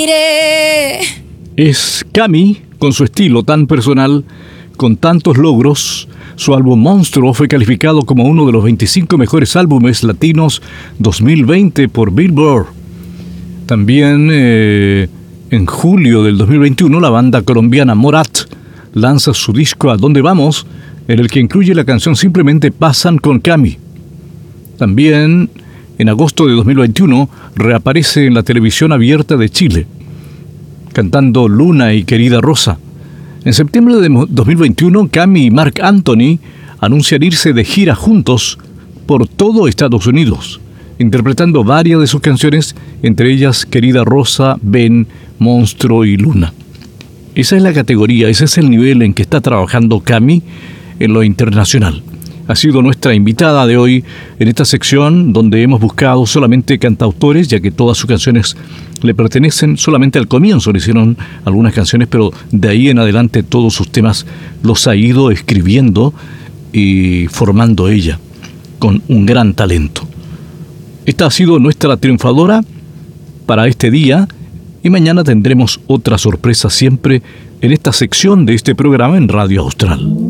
iré. Es Cami, con su estilo tan personal, con tantos logros. Su álbum Monstruo fue calificado como uno de los 25 mejores álbumes latinos 2020 por Billboard. También en julio del 2021 la banda colombiana Morat lanza su disco ¿A dónde vamos?, en el que incluye la canción Simplemente Pasan con Cami. También en agosto de 2021 reaparece en la televisión abierta de Chile, cantando Luna y Querida Rosa. En septiembre de 2021, Cami y Marc Anthony anuncian irse de gira juntos por todo Estados Unidos, interpretando varias de sus canciones, entre ellas Querida Rosa, Ven, Monstruo y Luna. Esa es la categoría, ese es el nivel en que está trabajando Cami en lo internacional. Ha sido nuestra invitada de hoy en esta sección donde hemos buscado solamente cantautores, ya que todas sus canciones le pertenecen. Solamente al comienzo le hicieron algunas canciones, pero de ahí en adelante todos sus temas los ha ido escribiendo y formando ella con un gran talento. Esta ha sido nuestra triunfadora para este día y mañana tendremos otra sorpresa siempre en esta sección de este programa en Radio Austral.